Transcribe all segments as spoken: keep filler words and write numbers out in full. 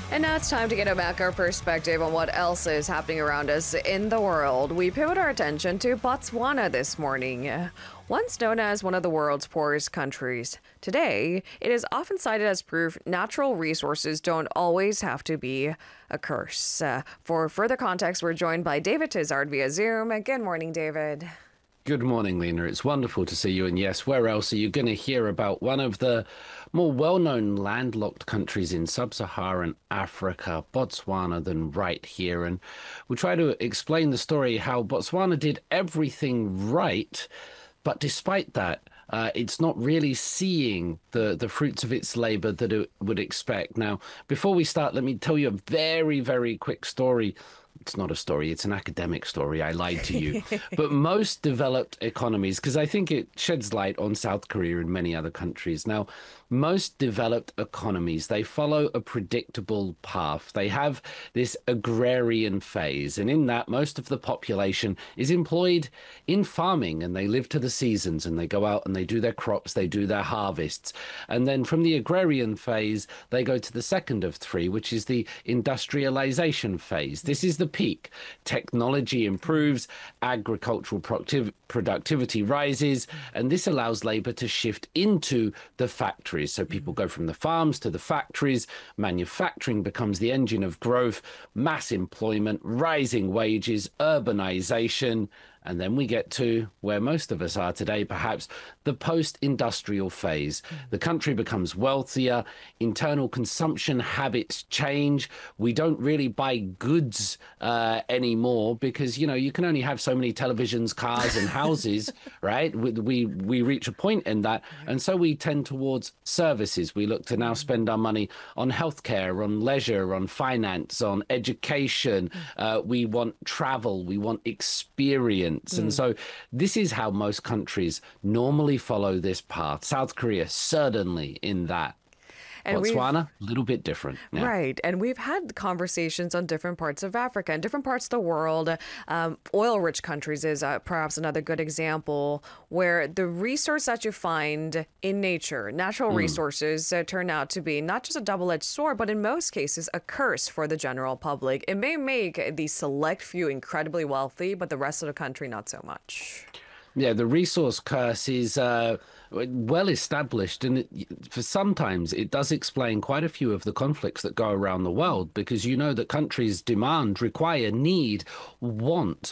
And now it's time to get a macro perspective on what else is happening around us in the world. We pivot our attention to Botswana this morning. Once known as one of the world's poorest countries, today it is often cited as proof natural resources don't always have to be a curse. Uh, for further context, we're joined by David Tizard via Zoom. Good morning, David. Good morning, Lena. It's wonderful to see you. And yes, where else are you going to hear about one of the more well-known landlocked countries in sub-Saharan Africa, Botswana, than right here? And we'll try to explain the story how Botswana did everything right, but despite that, uh, it's not really seeing the, the fruits of its labor that it would expect. Now, before we start, let me tell you a very, very quick story. It's not a story, it's an academic story. I lied to you. But most developed economies, because I think it sheds light on South Korea and many other countries. Now, most developed economies, they follow a predictable path. They have this agrarian phase. And in that, most of the population is employed in farming, and they live to the seasons, and they go out and they do their crops, they do their harvests. And then from the agrarian phase, they go to the second of three, which is the industrialization phase. This is the peak. Technology improves, agricultural productivity rises, and this allows labor to shift into the factories. So people go from the farms to the factories. Manufacturing becomes the engine of growth, mass employment, rising wages, urbanization. And then we get to where most of us are today, perhaps the post-industrial phase. The country becomes wealthier, internal consumption habits change. We don't really buy goods uh, anymore because, you know, you can only have so many televisions, cars and houses, right? We, we, we reach a point in that. And so we tend towards services. We look to now spend our money on healthcare, on leisure, on finance, on education. Uh, we want travel. We want experience. And so this is how most countries normally follow this path. South Korea, certainly in that. And Botswana, a little bit different. Yeah. Right. And we've had conversations on different parts of Africa and different parts of the world. Um, oil-rich countries is uh, perhaps another good example where the resource that you find in nature, natural mm. resources, uh, turn out to be not just a double-edged sword, but in most cases, a curse for the general public. It may make the select few incredibly wealthy, but the rest of the country not so much. Yeah, the resource curse is uh, well established, and it, for sometimes it does explain quite a few of the conflicts that go around the world, because you know that countries demand, require, need, want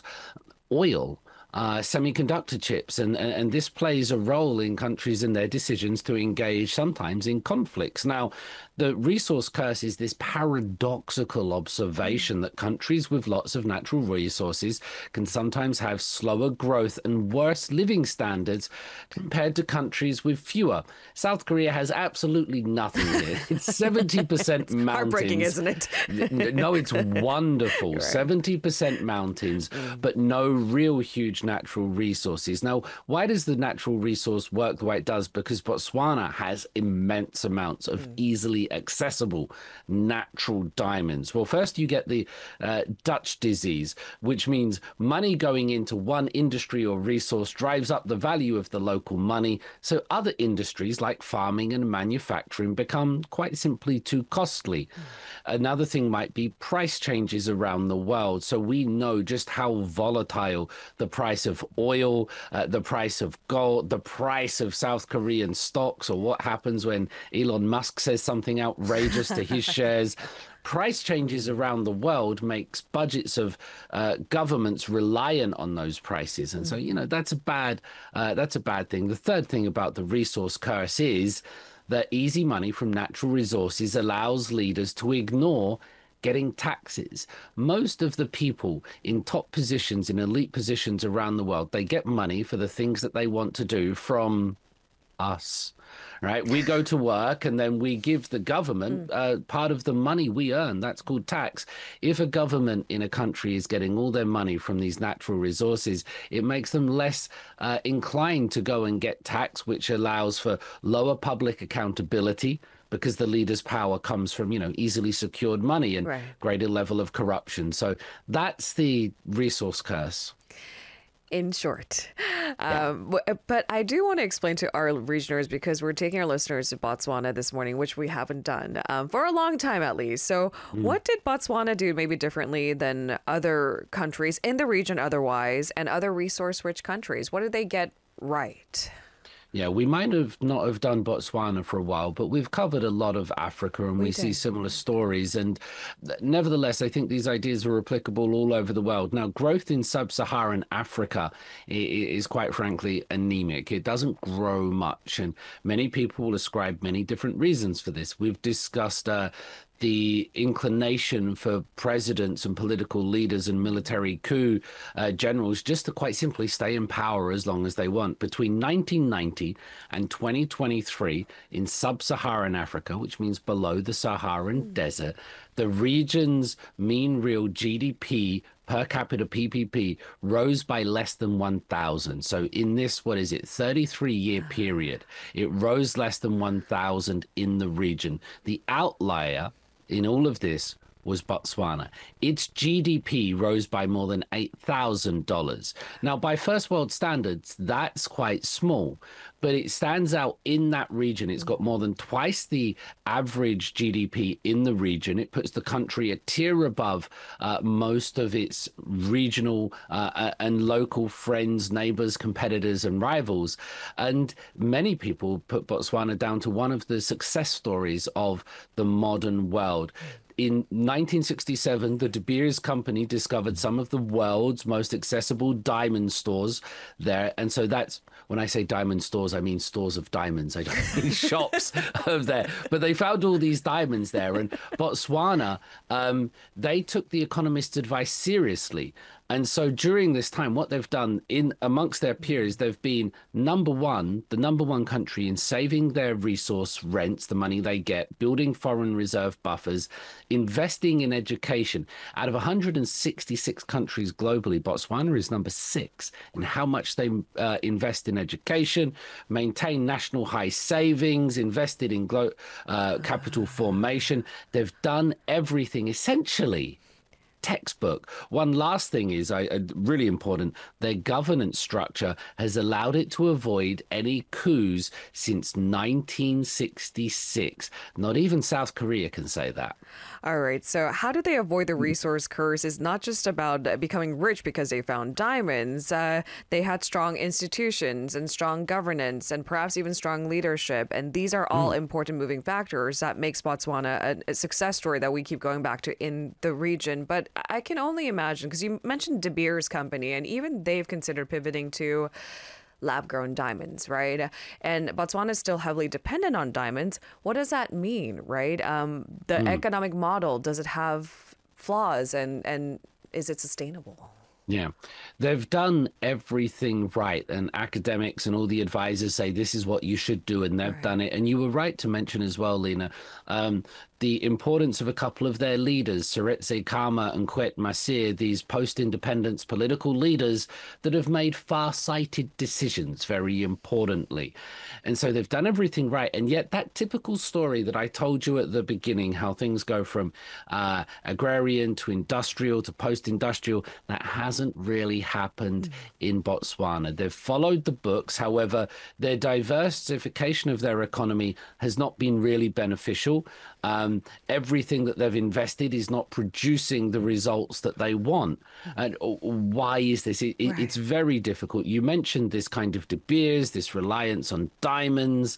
oil. Uh, semiconductor chips, and, and and this plays a role in countries and their decisions to engage sometimes in conflicts. Now, the resource curse is this paradoxical observation that countries with lots of natural resources can sometimes have slower growth and worse living standards compared to countries with fewer. South Korea has absolutely nothing here. It's seventy percent mountains. Heartbreaking, isn't it? No, it's wonderful. Right. seventy percent mountains, mm. but no real huge natural resources. Now, why does the natural resource work the way it does? Because Botswana has immense amounts of mm. easily accessible natural diamonds. Well, first you get the uh, Dutch disease, which means money going into one industry or resource drives up the value of the local money. So other industries like farming and manufacturing become quite simply too costly. Mm. Another thing might be price changes around the world. So we know just how volatile the price of oil, uh, the price of gold, the price of South Korean stocks, or what happens when Elon Musk says something outrageous to his shares. Price changes around the world makes budgets of uh, governments reliant on those prices. And so, you know, that's a bad, uh, that's a bad thing. The third thing about the resource curse is that easy money from natural resources allows leaders to ignore getting taxes. Most of the people in top positions, in elite positions around the world, they get money for the things that they want to do from us, right? We go to work and then we give the government uh, part of the money we earn. That's called tax. If a government in a country is getting all their money from these natural resources, it makes them less uh, inclined to go and get tax, which allows for lower public accountability, because the leader's power comes from, you know, easily secured money and right. greater level of corruption. So that's the resource curse. in short. Yeah. Um, w- but I do want to explain to our regioners, because we're taking our listeners to Botswana this morning, which we haven't done um, for a long time at least. So, Mm. what did Botswana do maybe differently than other countries in the region otherwise and other resource rich countries? What did they get right? Yeah, we might have not have done Botswana for a while, but we've covered a lot of Africa and we, We see did. similar stories. And th- nevertheless, I think these ideas are applicable all over the world. Now, growth in sub-Saharan Africa i- i- is quite frankly anemic. It doesn't grow much, and many people will ascribe many different reasons for this. We've discussed uh, the inclination for presidents and political leaders and military coup uh, generals just to quite simply stay in power as long as they want. Between nineteen ninety and twenty twenty-three in sub-Saharan Africa, which means below the Saharan desert, the region's mean real G D P per capita P P P rose by less than one thousand. So in this, what is it, thirty-three year period, it rose less than one thousand in the region. The outlier in all of this was Botswana. Its G D P rose by more than eight thousand dollars. Now, by first world standards, that's quite small, but it stands out in that region. It's got more than twice the average G D P in the region. It puts the country a tier above uh, most of its regional uh, and local friends, neighbors, competitors, and rivals. And many people put Botswana down to one of the success stories of the modern world. In nineteen sixty-seven, the De Beers Company discovered some of the world's most accessible diamond stores there. And so that's, when I say diamond stores, I mean stores of diamonds. I don't mean shops of there. But they found all these diamonds there. And Botswana, um, they took the economists' advice seriously. And so during this time, what they've done in amongst their peers, they've been number one, the number one country in saving their resource rents, the money they get, building foreign reserve buffers, investing in education. Out of one hundred sixty-six countries globally, Botswana is number six in how much they uh, invest in education, maintain national high savings, invested in glo- uh, capital formation. They've done everything essentially textbook. One last thing is I, uh, really important. Their governance structure has allowed it to avoid any coups since nineteen sixty-six. Not even South Korea can say that. All right. So, how do they avoid the resource curse? Is not just about uh, becoming rich because they found diamonds. Uh, they had strong institutions and strong governance and perhaps even strong leadership. And these are all important moving factors that makes Botswana a, a success story that we keep going back to in the region. But I can only imagine, because you mentioned De Beers Company, and even they've considered pivoting to lab-grown diamonds, right? And Botswana is still heavily dependent on diamonds. What does that mean, right? Um, the Mm. economic model, does it have flaws, and and is it sustainable? Yeah, they've done everything right, and academics and all the advisors say this is what you should do, and they've Right. done it. And you were right to mention as well, Lena, um, the importance of a couple of their leaders, Seretse Khama and Kwet Masir, these post-independence political leaders that have made far-sighted decisions, very importantly. And so they've done everything right. And yet that typical story that I told you at the beginning, how things go from uh, agrarian to industrial to post-industrial, that hasn't really happened in Botswana. They've followed the books. However, their diversification of their economy has not been really beneficial. Um, everything that they've invested is not producing the results that they want. And uh, why is this? It, it, Right. It's very difficult. You mentioned this kind of De Beers, this reliance on diamonds.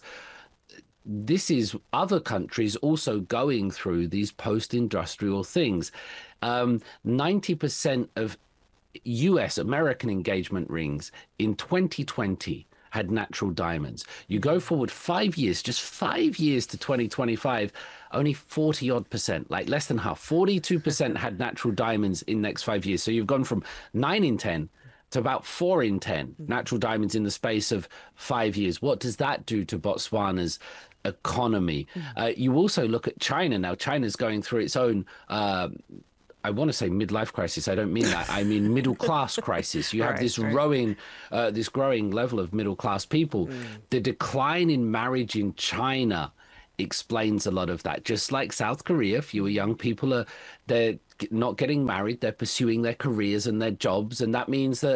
This is other countries also going through these post-industrial things. Um, ninety percent of U S American engagement rings in twenty twenty had natural diamonds. You go forward five years, just five years to twenty twenty-five, only forty odd percent, like less than half, forty-two percent had natural diamonds in the next five years. So you've gone from nine in ten to about four in ten natural diamonds in the space of five years. What does that do to Botswana's economy? Uh, you also look at China now. China's going through its own uh, I want to say midlife crisis. I don't mean that. I mean middle class crisis. You have Right, this right. growing, uh, this growing level of middle class people. The decline in marriage in China explains a lot of that. Just like South Korea, fewer young people are they're not getting married. They're pursuing their careers and their jobs, and that means that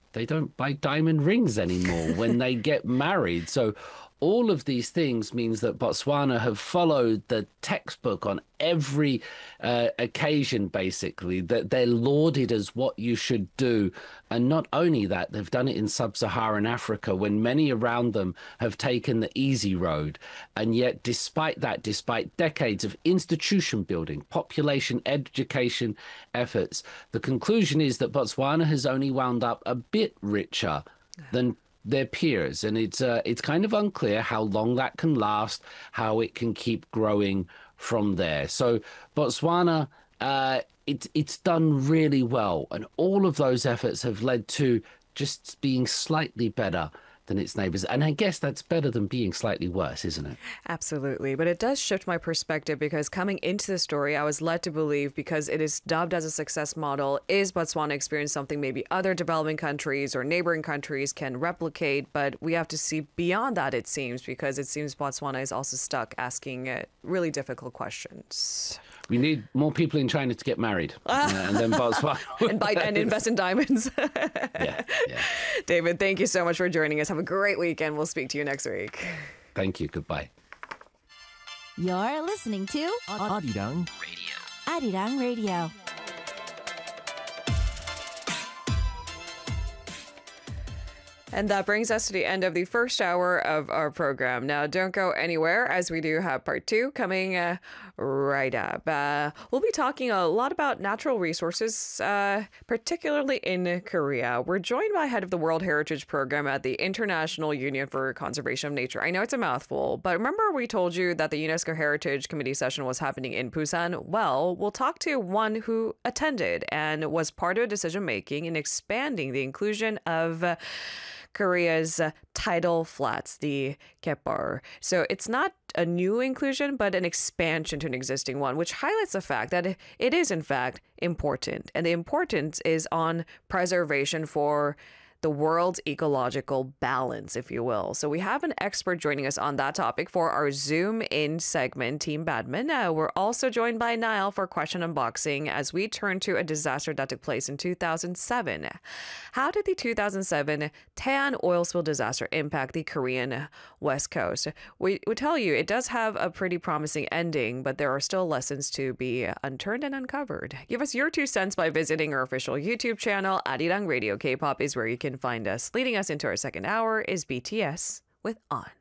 they don't buy diamond rings anymore when they get married. So all of these things means that Botswana have followed the textbook on every uh, occasion, basically, that they're lauded as what you should do. And not only that, they've done it in sub-Saharan Africa when many around them have taken the easy road. And yet, despite that, despite decades of institution building, population education efforts, the conclusion is that Botswana has only wound up a bit richer than their peers, and it's uh, it's kind of unclear how long that can last, how it can keep growing from there. So Botswana, uh, it's it's done really well, and all of those efforts have led to just being slightly better than its neighbors. And I guess that's better than being slightly worse, isn't it? Absolutely. But it does shift my perspective, because coming into the story, I was led to believe, because it is dubbed as a success model, is Botswana experiencing something maybe other developing countries or neighboring countries can replicate? But we have to see beyond that, it seems, because it seems Botswana is also stuck asking uh, really difficult questions. We need more people in China to get married, uh, and then Botswana and, buy, and invest in diamonds. yeah, yeah. David, thank you so much for joining us. Have a great weekend. We'll speak to you next week. Thank you. Goodbye. You're listening to Arirang Radio. Arirang Radio. And that brings us to the end of the first hour of our program. Now, don't go anywhere, as we do have part two coming uh, right up. Uh, we'll be talking a lot about natural resources, uh, particularly in Korea. We're joined by head of the World Heritage Program at the International Union for Conservation of Nature. I know it's a mouthful, but remember we told you that the UNESCO Heritage Committee session was happening in Busan? Well, we'll talk to one who attended and was part of decision-making in expanding the inclusion of Uh, Korea's uh, tidal flats, the Kepar. So it's not a new inclusion, but an expansion to an existing one, which highlights the fact that it is, in fact, important. And the importance is on preservation for the world's ecological balance, if you will. So we have an expert joining us on that topic for our Zoom in segment, Team Badman. Uh, we're also joined by Niall for question unboxing as we turn to a disaster that took place in two thousand seven. How did the two thousand seven Taean oil spill disaster impact the Korean West Coast? We, we tell you it does have a pretty promising ending, but there are still lessons to be unturned and uncovered. Give us your two cents by visiting our official YouTube channel, Arirang Radio. K-pop is where you can find us. Leading us into our second hour is B T S with On.